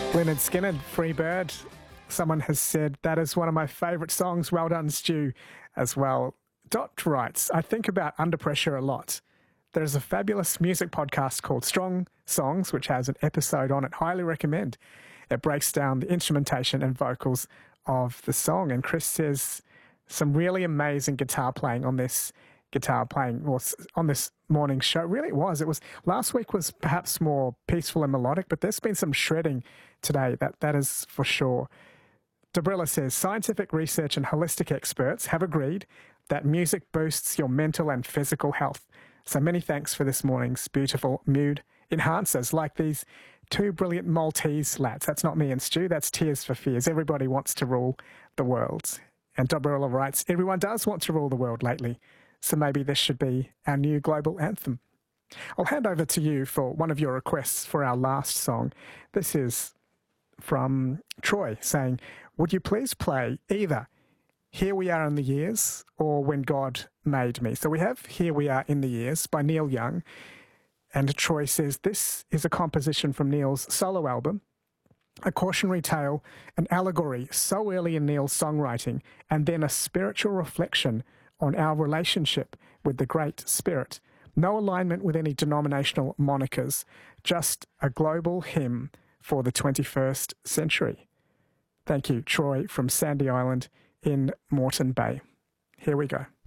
Leonard Skinner, Free Bird. Someone has said that is one of my favourite songs. Well done, Stu, as well. Dot writes, I think about Under Pressure a lot. There's a fabulous music podcast called Strong Songs, which has an episode on it. Highly recommend. It breaks down the instrumentation and vocals of the song. And Chris says some really amazing guitar playing on this morning's show. Really, it was. Last week was perhaps more peaceful and melodic, but there's been some shredding today. That is for sure. Debrilla says, scientific research and holistic experts have agreed that music boosts your mental and physical health. So many thanks for this morning's beautiful mood enhancers, like these two brilliant Maltese lads. That's not me and Stu, that's Tears for Fears. Everybody wants to rule the world. And Debrilla writes, everyone does want to rule the world lately, so maybe this should be our new global anthem. I'll hand over to you for one of your requests for our last song. This is from Troy saying, would you please play either Here We Are in the Years or When God Made Me? So we have Here We Are in the Years by Neil Young. And Troy says, this is a composition from Neil's solo album, a cautionary tale, an allegory so early in Neil's songwriting, and then a spiritual reflection on our relationship with the Great Spirit. No alignment with any denominational monikers, just a global hymn for the 21st century. Thank you, Troy from Sandy Island in Moreton Bay. Here we go.